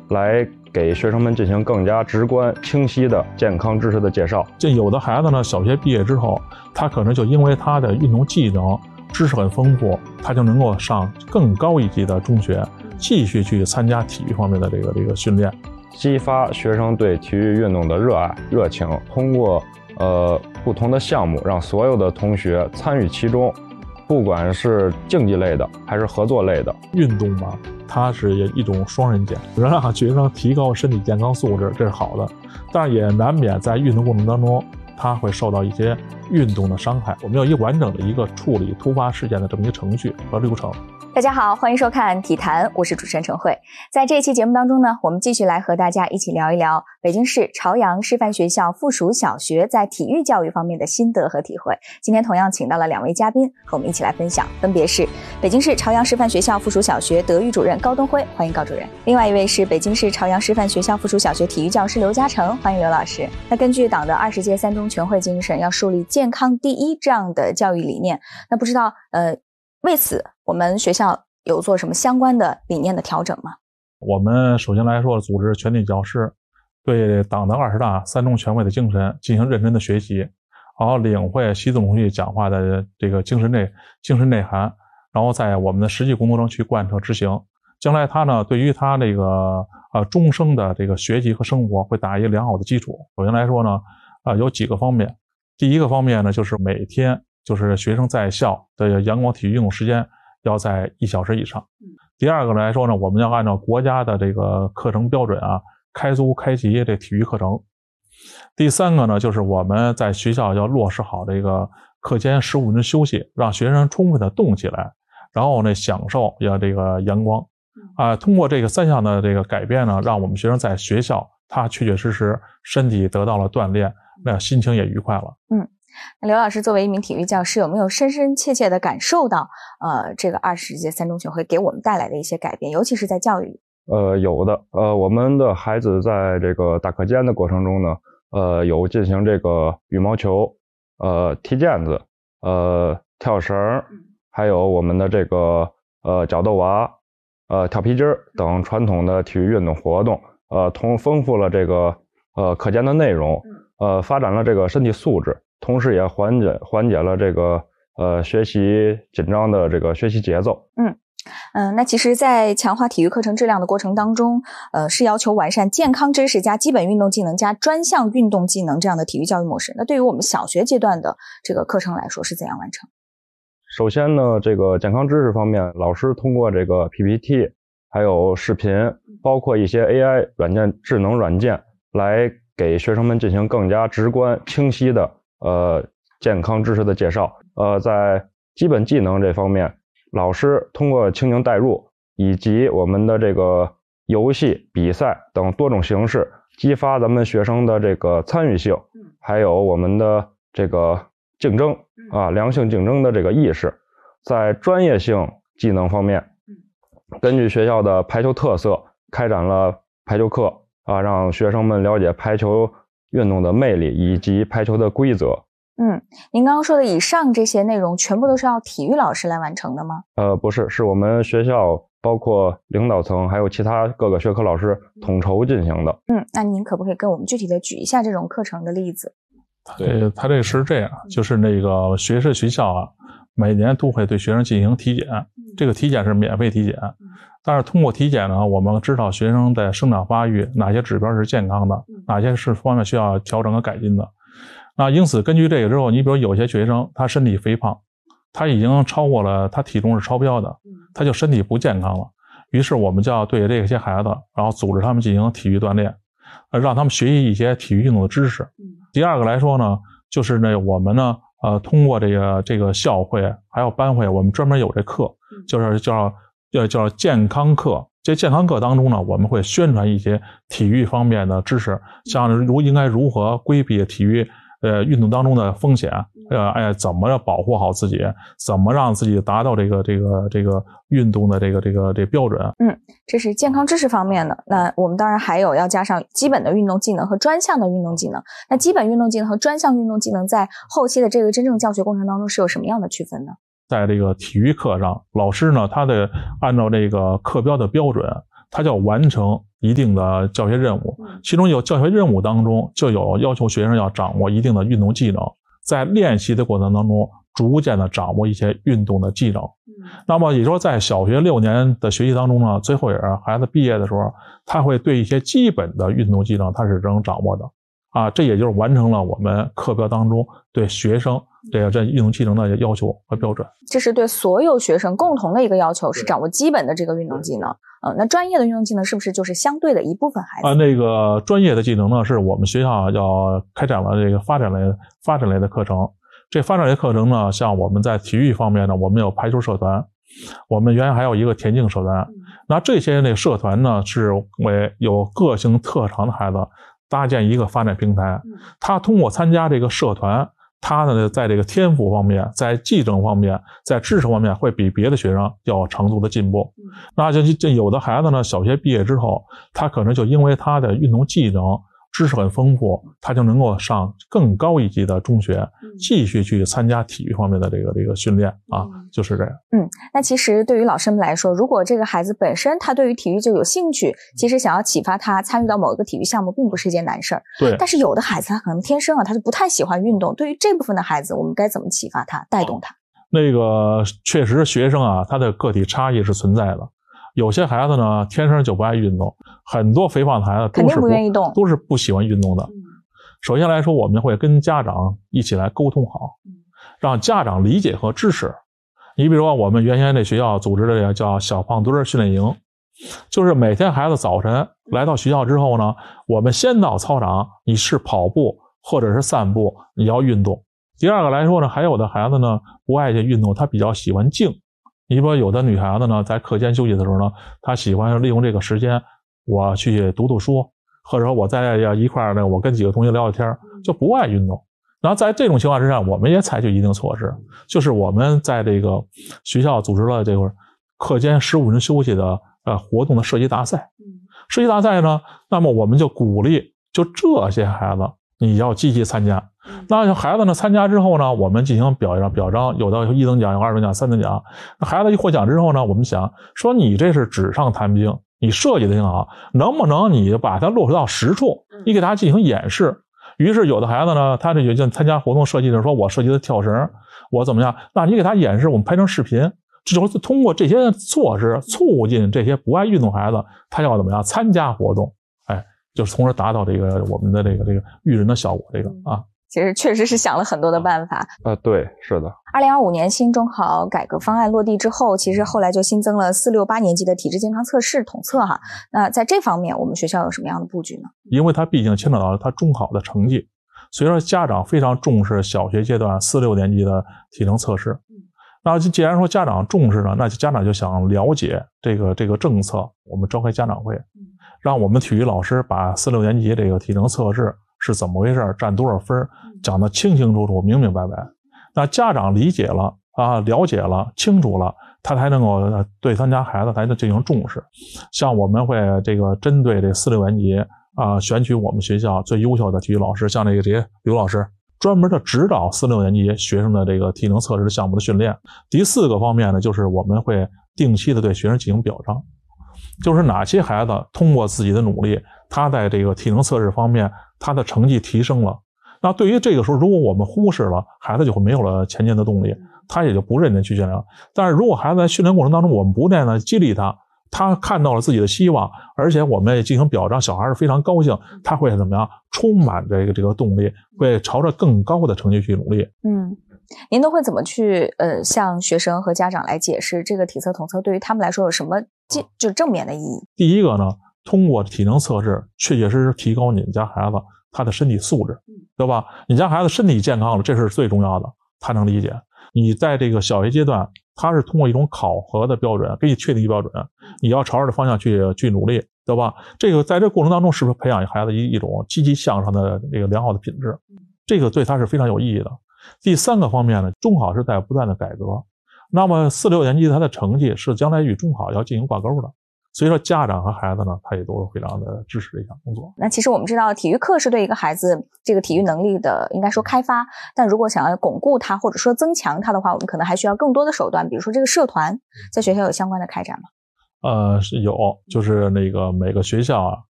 来给学生们进行更加直观、清晰的健康知识的介绍。 这有的孩子呢，小学毕业之后，他可能就因为他的运动技能、知识很丰富，他就能够上更高一级的中学，继续去参加体育方面的这个训练， 激发学生对体育运动的热爱、热情。通过不同的项目，让所有的同学参与其中。不管是竞技类的还是合作类的运动嘛，它是一种双刃剑，能让学生提高身体健康素质，这是好的，但是也难免在运动过程当中，他会受到一些运动的伤害。我们要完整的一个处理突发事件的这么一个程序和流程。 大家好，欢迎收看体坛，我是主持人陈慧。在这一期节目当中呢，我们继续来和大家一起聊一聊北京市朝阳师范学校附属小学在体育教育方面的心得和体会。今天同样请到了2位嘉宾和我们一起来分享，分别是北京市朝阳师范学校附属小学德育主任高东辉，欢迎高主任；另外一位是北京市朝阳师范学校附属小学体育教师刘嘉诚，欢迎刘老师。那根据党的20届三中全会精神，要树立健康第一这样的教育理念，那不知道为此我们学校有做什么相关的理念的调整吗？ 我们首先来说，组织全体教师对党的20大三中全会的精神进行认真的学习，然后领会习总书记讲话的这个精神内涵，然后在我们的实际工作中去贯彻执行。将来他呢，对于他这个终生的这个学习和生活会打一个良好的基础。首先来说呢，有几个方面。第一个方面呢，就是每天就是学生在校的阳光体育运动时间要在1小时以上。第二个来说呢，我们要按照国家的这个课程标准开租开集这体育课程。第三个呢，就是我们在学校要落实好这个课间15分钟休息，让学生充分的动起来，然后呢享受这个阳光。通过这个3项的这个改变呢，让我们学生在学校他确确实实身体得到了锻炼，那心情也愉快了。 那刘老师作为一名体育教师，有没有深深切切地感受到这个20届三中全会给我们带来的一些改变，尤其是在教育里？ 有的。我们的孩子在这个打课间的过程中呢，有进行这个羽毛球、踢毽子、跳绳，还有我们的这个角斗娃、跳皮筋等传统的体育运动活动，丰富了这个课间的内容，发展了这个身体素质。同时也缓解了这个学习紧张的这个学习节奏。 那其实在强化体育课程质量的过程当中，是要求完善健康知识加基本运动技能加专项运动技能这样的体育教育模式。那对于我们小学阶段的这个课程来说是怎样完成？ 首先呢，这个健康知识方面，老师通过这个 PPT 还有视频，包括一些 AI 软件、智能软件，来给学生们进行更加直观清晰的健康知识的介绍。在基本技能这方面，老师通过情景代入以及我们的这个游戏、比赛等多种形式，激发咱们学生的这个参与性，还有我们的这个竞争良性竞争的这个意识。在专业性技能方面，根据学校的排球特色，开展了排球课让学生们了解排球运动的魅力以及排球的规则。 您刚刚说的以上这些内容全部都是要体育老师来完成的吗？ 不是，是我们学校包括领导层还有其他各个学科老师统筹进行的。 那您可不可以跟我们具体的举一下这种课程的例子？ 他这个是这样，就是那个学校每年都会对学生进行体检，这个体检是免费体检，但是通过体检呢，我们知道学生在生长发育哪些指标是健康的，哪些是方面需要调整和改进的。那因此根据这个之后，你比如有些学生他身体肥胖，他已经超过了他体重是超标的，他就身体不健康了。于是我们就要对这些孩子，然后组织他们进行体育锻炼，让他们学习一些体育运动的知识。第二个来说呢，就是我们呢通过这个校会还有班会，我们专门有这课，就是叫健康课。这健康课当中呢，我们会宣传一些体育方面的知识，像应该如何规避体育运动当中的风险，怎么保护好自己，怎么让自己达到这个运动的这个标准。 这是健康知识方面的。那我们当然还有要加上基本的运动技能和专项的运动技能。那基本运动技能和专项运动技能在后期的这个真正教学过程当中是有什么样的区分呢？ 在这个体育课上，老师呢，他得按照这个课标的标准， 他就要完成一定的教学任务，其中有教学任务当中就有要求学生要掌握一定的运动技能，在练习的过程当中逐渐的掌握一些运动的技能。那么也就是说在小学6年的学习当中呢，最后也是孩子毕业的时候，他会对一些基本的运动技能他是能掌握的啊，这也就是完成了我们课标当中对学生这运动技能的要求和标准。 这是对所有学生共同的一个要求，是掌握基本的这个运动技能。那专业的运动技能是不是就是相对的一部分孩子？ 那个专业的技能呢，是我们学校要开展了这个发展类的课程。这发展类课程呢，像我们在体育方面呢，我们有排球社团，我们原来还有一个田径社团。那这些那社团呢，是为有个性特长的孩子搭建一个发展平台。他通过参加这个社团，他呢在这个天赋方面，在技能方面，在知识方面会比别的学生要长足的进步。那就有的孩子呢，小学毕业之后，他可能就因为他的运动技能知识很丰富，他就能够上更高一级的中学，继续去参加体育方面的这个训练啊，就是这样。 那其实对于老师们来说，如果这个孩子本身他对于体育就有兴趣，其实想要启发他参与到某一个体育项目，并不是一件难事儿。 对。 但是有的孩子他可能天生他就不太喜欢运动，对于这部分的孩子，我们该怎么启发他，带动他？ 那个确实学生啊，他的个体差异是存在的。有些孩子呢，天生就不爱运动，很多肥胖的孩子肯定不愿意动， 都是不喜欢运动的。首先来说，我们会跟家长一起来沟通好，让家长理解和支持。你比如说，我们原先这学校组织的这个叫小胖墩训练营，就是每天孩子早晨来到学校之后呢，我们先到操场，你是跑步或者是散步，你要运动。第二个来说呢，还有的孩子呢不爱去运动，他比较喜欢静。你比如说有的女孩子呢，在课间休息的时候呢，她喜欢利用这个时间，我去读读书，或者说我在一块儿呢，我跟几个同学聊聊天，就不爱运动。然后在这种情况之下，我们也采取一定措施，就是我们在这个学校组织了这个课间15分钟休息的活动的射击大赛。射击大赛呢，那么我们就鼓励就这些孩子你要积极参加。那孩子呢参加之后呢，我们进行表彰，有的1等奖，有2等奖、3等奖。那孩子一获奖之后呢，我们想说你这是纸上谈兵，你设计的挺好，能不能你把它落实到实处，你给他进行演示。于是有的孩子呢，他这就参加活动设计的时候说，我设计的跳绳，我怎么样，那你给他演示，我们拍成视频，这就是通过这些措施促进这些不爱运动孩子他要怎么样参加活动，就是从而达到这个我们的这个育人的效果。这个啊， 其实确实是想了很多的办法。 对，是的。 2025年新中考改革方案落地之后，其实后来就新增了4、6、8年级的体质健康测试统测哈。那在这方面，我们学校有什么样的布局呢？ 因为它毕竟牵扯到他中考的成绩，所以说家长非常重视小学阶段4、6年级的体能测试。那既然说家长重视呢，那家长就想了解这个政策，我们召开家长会，让我们体育老师把4、6年级这个体能测试是怎么回事，占多少分，讲得清清楚楚、明明白白。那家长理解了啊，了解了、清楚了，他才能够对他家孩子才能进行重视。像我们会这个针对这4、6年级选取我们学校最优秀的体育老师，像这些刘老师，专门的指导4、6年级学生的这个体能测试项目的训练。第4个方面呢，就是我们会定期的对学生进行表彰，就是哪些孩子通过自己的努力，他在这个体能测试方面他的成绩提升了。那对于这个时候，如果我们忽视了，孩子就会没有了前进的动力，他也就不认真去训练了。但是如果孩子在训练过程当中，我们不断的激励他，他看到了自己的希望，而且我们也进行表彰，小孩是非常高兴，他会怎么样？充满这个动力，会朝着更高的成绩去努力。 您都会怎么去向学生和家长来解释这个体测统测对于他们来说有什么就正面的意义？ 第一个呢，通过体能测试确确实实提高你们家孩子他的身体素质，对吧？你家孩子身体健康了，这是最重要的，他能理解。你在这个小学阶段，他是通过一种考核的标准给你确定一个标准，你要朝着这方向去努力，对吧？这个在这个过程当中，是不是培养孩子一种积极向上的这个良好的品质？这个对他是非常有意义的。第3个方面呢，中考是在不断的改革，那么4、6年级他的成绩是将来与中考要进行挂钩的。所以说家长和孩子呢，他也都非常的支持这项工作。 那其实我们知道体育课是对一个孩子这个体育能力的应该说开发，但如果想要巩固它或者说增强它的话，我们可能还需要更多的手段，比如说这个社团在学校有相关的开展吗？ 是有，就是那个每个学校啊